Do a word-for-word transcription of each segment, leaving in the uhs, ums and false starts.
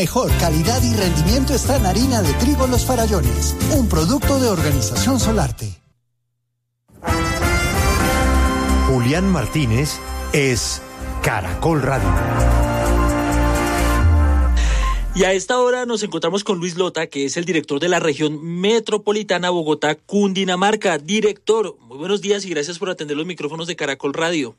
Mejor calidad y rendimiento está en harina de trigo Los Farallones, un producto de Organización Solarte. Julián Martínez es Caracol Radio. Y a esta hora nos encontramos con Luis Lota, que es el director de la región metropolitana Bogotá-Cundinamarca. Director, muy buenos días y gracias por atender los micrófonos de Caracol Radio.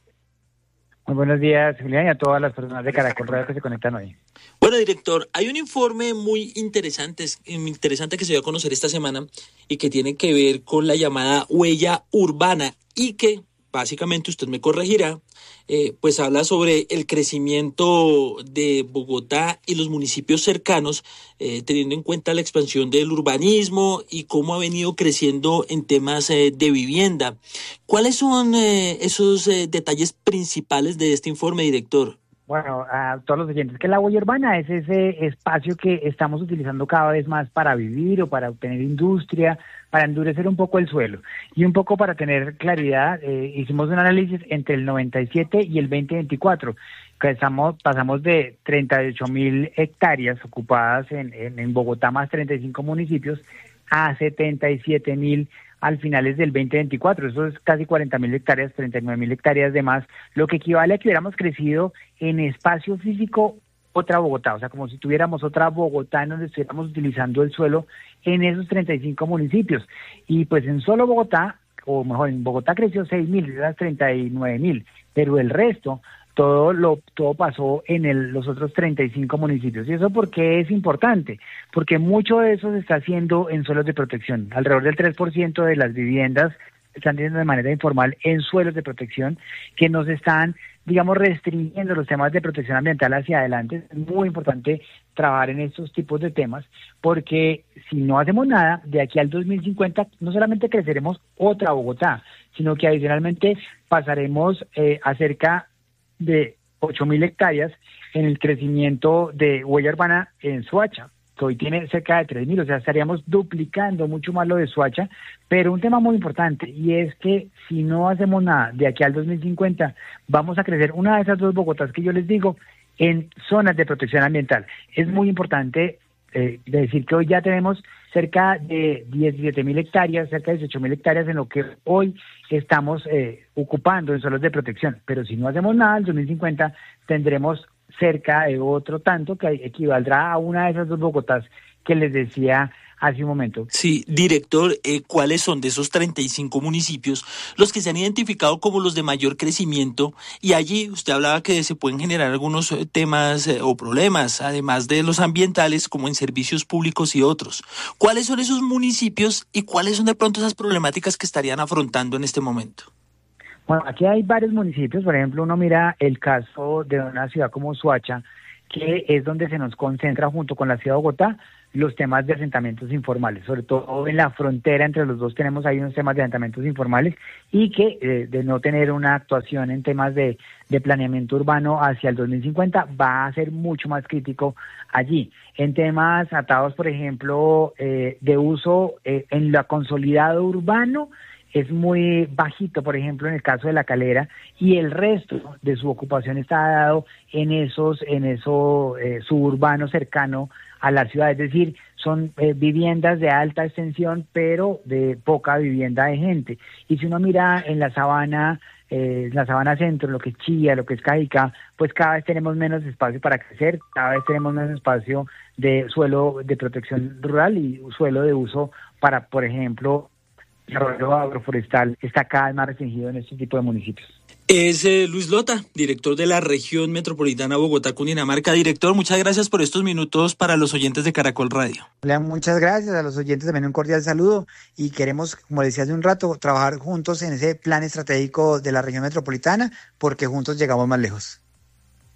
Muy buenos días, Julián, y a todas las personas de Caracol Radio que se conectan hoy. Bueno, director, hay un informe muy interesante, interesante que se dio a conocer esta semana y que tiene que ver con la llamada huella urbana y que, básicamente, usted me corregirá, eh, pues habla sobre el crecimiento de Bogotá y los municipios cercanos, eh, teniendo en cuenta la expansión del urbanismo y cómo ha venido creciendo en temas eh, de vivienda. ¿Cuáles son eh, esos eh, detalles principales de este informe, director? Bueno, a todos los oyentes, que la huella urbana es ese espacio que estamos utilizando cada vez más para vivir o para obtener industria, para endurecer un poco el suelo. Y un poco para tener claridad, eh, hicimos un análisis entre el noventa y siete y el veinte veinticuatro, que estamos, pasamos de treinta y ocho mil hectáreas ocupadas en, en, en Bogotá más treinta y cinco municipios a setenta y siete mil al finales del veinte veinticuatro, eso es casi cuarenta mil hectáreas, treinta y nueve mil hectáreas de más, lo que equivale a que hubiéramos crecido en espacio físico otra Bogotá, o sea, como si tuviéramos otra Bogotá en donde estuviéramos utilizando el suelo en esos treinta y cinco municipios. Y pues en solo Bogotá, o mejor, en Bogotá creció seis mil, esas treinta y nueve mil, pero el resto, todo lo todo pasó en el, los otros treinta y cinco municipios. ¿Y eso por qué es importante? Porque mucho de eso se está haciendo en suelos de protección. Alrededor del tres por ciento de las viviendas están teniendo de manera informal en suelos de protección que nos están, digamos, restringiendo los temas de protección ambiental hacia adelante. Es muy importante trabajar en estos tipos de temas porque si no hacemos nada, de aquí al dos mil cincuenta no solamente creceremos otra Bogotá, sino que adicionalmente pasaremos eh, a cerca de ocho mil hectáreas en el crecimiento de huella urbana en Soacha, que hoy tiene cerca de tres mil, o sea, estaríamos duplicando mucho más lo de Soacha, pero un tema muy importante, y es que si no hacemos nada de aquí al dos mil cincuenta, vamos a crecer una de esas dos Bogotás que yo les digo en zonas de protección ambiental. Es muy importante eh, decir que hoy ya tenemos cerca de diecisiete mil hectáreas, cerca de dieciocho mil hectáreas en lo que hoy estamos eh, ocupando en suelos de protección. Pero si no hacemos nada, en dos mil cincuenta tendremos cerca de otro tanto que equivaldrá a una de esas dos Bogotás que les decía hace un momento. Sí, director, eh, ¿cuáles son de esos treinta y cinco municipios los que se han identificado como los de mayor crecimiento? Y allí usted hablaba que se pueden generar algunos eh, temas eh, o problemas, además de los ambientales, como en servicios públicos y otros. ¿Cuáles son esos municipios y cuáles son de pronto esas problemáticas que estarían afrontando en este momento? Bueno, aquí hay varios municipios, por ejemplo, uno mira el caso de una ciudad como Soacha, que es donde se nos concentra junto con la ciudad de Bogotá los temas de asentamientos informales, sobre todo en la frontera entre los dos tenemos ahí unos temas de asentamientos informales y que eh, de no tener una actuación en temas de, de planeamiento urbano hacia el dos mil cincuenta va a ser mucho más crítico allí. En temas atados, por ejemplo, eh, de uso eh, en lo consolidado urbano, es muy bajito, por ejemplo, en el caso de La Calera, y el resto de su ocupación está dado en esos, en eso eh, suburbano cercano a la ciudad, es decir, son eh, viviendas de alta extensión, pero de poca vivienda de gente. Y si uno mira en la sabana, eh, la sabana centro, lo que es Chía, lo que es Cajicá, pues cada vez tenemos menos espacio para crecer, cada vez tenemos menos espacio de suelo de protección rural y suelo de uso para, por ejemplo, el desarrollo agroforestal está cada vez más restringido en este tipo de municipios. Es eh, Luis Lota, director de la región metropolitana Bogotá-Cundinamarca. Director, muchas gracias por estos minutos para los oyentes de Caracol Radio. Muchas gracias a los oyentes, también un cordial saludo y queremos, como decía hace un rato, trabajar juntos en ese plan estratégico de la región metropolitana porque juntos llegamos más lejos.